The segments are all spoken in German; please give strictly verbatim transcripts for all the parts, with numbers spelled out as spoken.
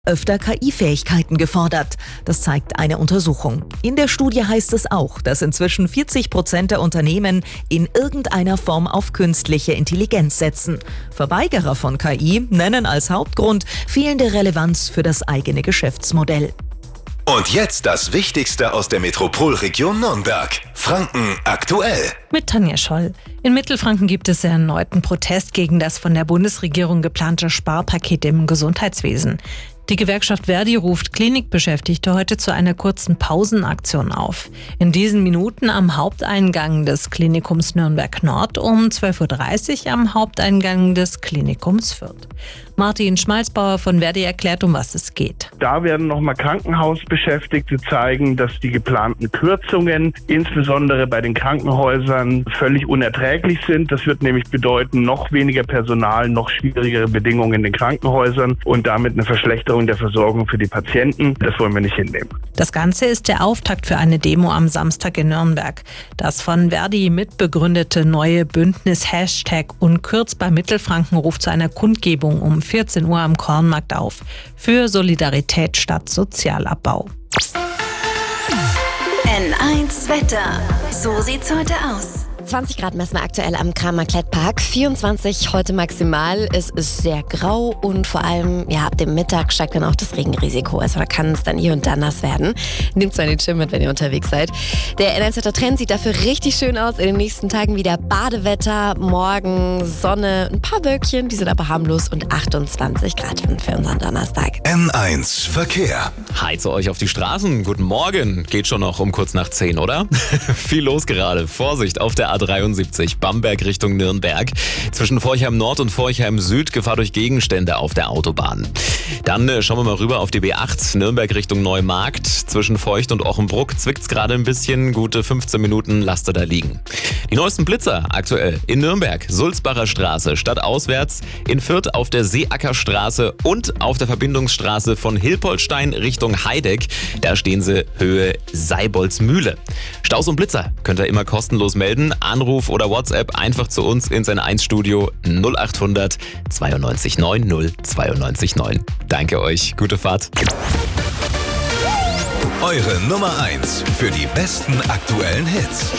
öfter K I-Fähigkeiten gefordert. Das zeigt eine Untersuchung. In der Studie heißt es auch, dass inzwischen vierzig Prozent der Unternehmen in irgendeiner Form auf künstliche Intelligenz setzen. Verweigerer von K I nennen als Hauptgrund fehlende Relevanz für das eigene Geschäftsmodell. Und jetzt das Wichtigste aus der Metropolregion Nürnberg. Franken aktuell. Mit Tanja Scholl. In Mittelfranken gibt es erneuten Protest gegen das von der Bundesregierung geplante Sparpaket im Gesundheitswesen. Die Gewerkschaft Verdi ruft Klinikbeschäftigte heute zu einer kurzen Pausenaktion auf. In diesen Minuten am Haupteingang des Klinikums Nürnberg Nord, um zwölf Uhr dreißig am Haupteingang des Klinikums Fürth. Martin Schmalzbauer von Verdi erklärt, um was es geht. Da werden nochmal Krankenhausbeschäftigte zeigen, dass die geplanten Kürzungen, insbesondere bei den Krankenhäusern, völlig unerträglich sind. Das wird nämlich bedeuten, noch weniger Personal, noch schwierigere Bedingungen in den Krankenhäusern und damit eine Verschlechterung der Versorgung für die Patienten. Das wollen wir nicht hinnehmen. Das Ganze ist der Auftakt für eine Demo am Samstag in Nürnberg. Das von Verdi mitbegründete neue Bündnis Hashtag Unkürzbar Mittelfranken ruft zu einer Kundgebung um vierzehn Uhr am Kornmarkt auf. Für Solidarität statt Sozialabbau. N eins Wetter. So sieht's heute aus. zwanzig Grad messen wir aktuell am Kramer-Klett-Park, vierundzwanzig heute maximal. Es ist sehr grau und vor allem ja, ab dem Mittag steigt dann auch das Regenrisiko. Also da kann es dann hier und da nass werden. Nehmt zwar den Schirm mit, wenn ihr unterwegs seid. Der N eins Wetter-Trend sieht dafür richtig schön aus. In den nächsten Tagen wieder Badewetter, morgen Sonne, ein paar Wölkchen, die sind aber harmlos und achtundzwanzig Grad für unseren Donnerstag. N eins Verkehr. Hi zu euch auf die Straßen. Guten Morgen. Geht schon noch um kurz nach zehn, oder? Viel los gerade. Vorsicht auf der A dreiundsiebzig, Bamberg Richtung Nürnberg. Zwischen Forchheim Nord und Forchheim Süd Gefahr durch Gegenstände auf der Autobahn. Dann äh, schauen wir mal rüber auf die B acht, Nürnberg Richtung Neumarkt. Zwischen Feucht und Ochenbruck zwickt's gerade ein bisschen. Gute fünfzehn Minuten lasst ihr da liegen. Die neuesten Blitzer aktuell in Nürnberg, Sulzbacher Straße, stadtauswärts, in Fürth auf der Seeackerstraße und auf der Verbindungsstraße von Hilpoltstein Richtung Heideck. Da stehen sie Höhe Seiboldsmühle. Staus und Blitzer könnt ihr immer kostenlos melden. Anruf oder WhatsApp einfach zu uns ins N eins Studio null achthundert zweiundneunzig neun null zweiundneunzig neun. Danke euch, gute Fahrt. Eure Nummer eins für die besten aktuellen Hits.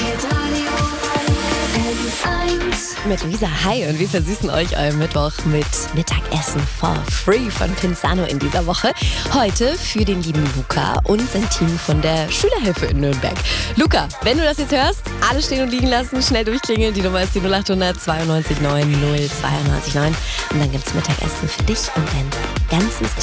Mit Luisa, hi, und wir versüßen euch euren Mittwoch mit Mittagessen for free von Pinzano in dieser Woche. Heute für den lieben Luca und sein Team von der Schülerhilfe in Nürnberg. Luca, wenn du das jetzt hörst, alles stehen und liegen lassen, schnell durchklingeln. Die Nummer ist die null achthundert zweiundneunzig neun null zweiundneunzig neun. Und dann gibt's Mittagessen für dich und dein ganzes Team.